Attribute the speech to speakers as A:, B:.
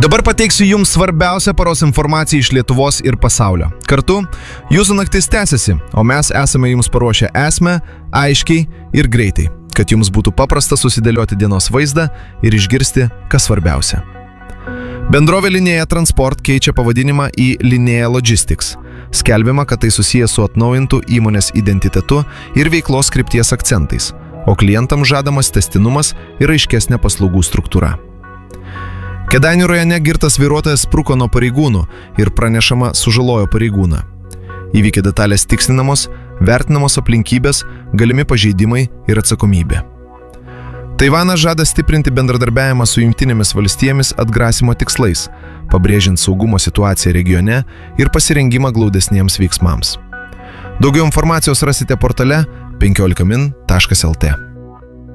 A: Dabar pateiksiu jums svarbiausią paros informaciją iš Lietuvos ir pasaulio. Kartu, jūsų naktis tęsiasi, o mes esame jums paruošę esmę, aiškiai ir greitai, kad jums būtų paprasta susidėlioti dienos vaizdą ir išgirsti, kas svarbiausia. Bendrovė Linėja Transport keičia pavadinimą į Linėja Logistics. Skelbiama, kad tai susijęs su atnaujintu įmonės identitetu ir veiklos krypties akcentais, o klientams žadamas tęstinumas ir aiškesnė paslaugų struktūra. Kėdainių rajone girtas vairuotojas spruko nuo pareigūnų ir pranešama sužalojo pareigūną. Įvykio detalės tikslinamos, vertinamos aplinkybės, galimi pažeidimai ir atsakomybė. Taivanas žada stiprinti bendradarbiavimą su Jungtinėmis valstijomis atgrasimo tikslais, pabrėžiant saugumo situaciją regione ir pasirengimą glaudesniems veiksmams. Daugiau informacijos rasite portale 15min.lt.